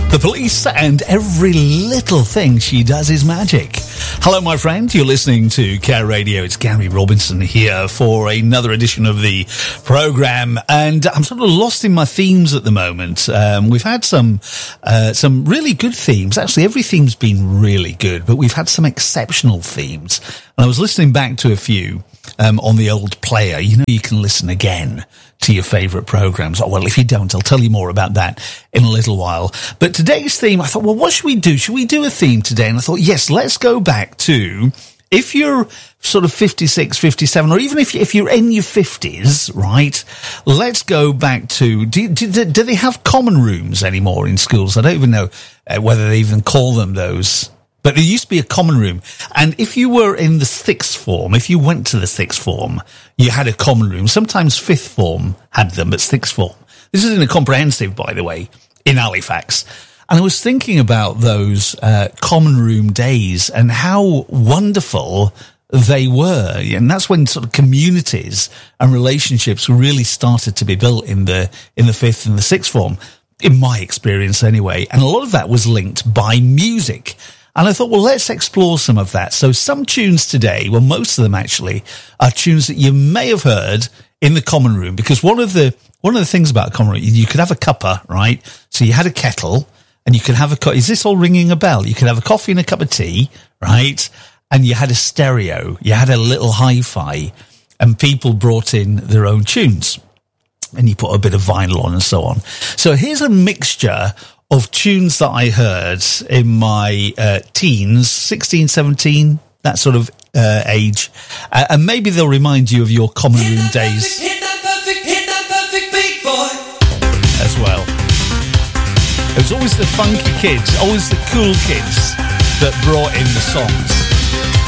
The Police, and every little thing she does is magic. Hello, my friend. You're listening to Care Radio. It's Gary Robinson here for another edition of the program, and I'm sort of lost in my themes at the moment. We've had some really good themes. Actually, every theme's been really good, but we've had some exceptional themes. And I was listening back to a few on the old player. You know, you can listen again to your favourite programmes. Oh, well, if you don't, I'll tell you more about that in a little while. But today's theme, I thought, well, what should we do? Should we do a theme today? And I thought, yes, let's go back to, if you're sort of 56, 57, or even if you're in your 50s, right, let's go back to, do they have common rooms anymore in schools? I don't even know whether they even call them those. But there used to be a common room. And if you were in the sixth form, if you went to the sixth form, you had a common room. Sometimes fifth form had them, but sixth form. This is in a comprehensive, by the way, in Halifax. And I was thinking about those common room days and how wonderful they were. And that's when sort of communities and relationships really started to be built in the fifth and the sixth form, in my experience anyway. And a lot of that was linked by music. And I thought, well, let's explore some of that. So some tunes today, well, most of them actually are tunes that you may have heard in the common room, because one of the things about a common room, you could have a cuppa, right? So you had a kettle and you could have is this all ringing a bell? You could have a coffee and a cup of tea, right? And you had a stereo, you had a little hi-fi, and people brought in their own tunes and you put a bit of vinyl on and so on. So here's a mixture of tunes that I heard in my teens, 16, 17, that sort of age. And maybe they'll remind you of your common room days hit that perfect beat, boy. As well. It was always the funky kids, always the cool kids that brought in the songs.